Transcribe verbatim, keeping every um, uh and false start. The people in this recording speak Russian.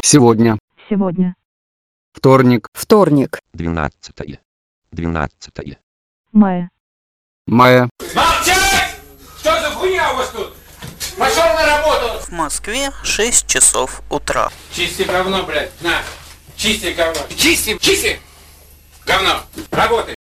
Сегодня. Сегодня. Вторник. Вторник. Двенадцатое. Двенадцатое. Мая. Мая. Молчать! Что за хуйня у вас тут? Пошел на работу! В Москве шесть часов утра. Чисти говно, блядь, на! Чисти говно! Чисти! Чисти! Говно! Работай!